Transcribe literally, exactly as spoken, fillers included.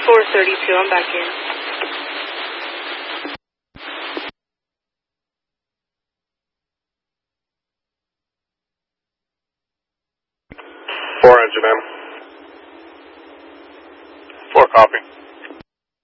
four thirty-two, I'm back in. Four engine in. Four copy.